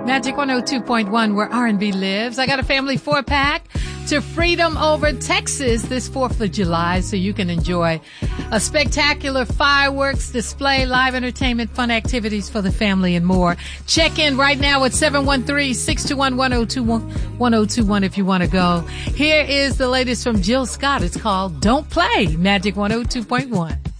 Magic 102.1, where R&B lives. I got a family 4-pack to Freedom Over Texas this 4th of July, so you can enjoy a spectacular fireworks display, live entertainment, fun activities for the family, and more. Check in right now at 713-621-1021 if you want to go. Here is the latest from Jill Scott. It's called Don't Play, Magic 102.1.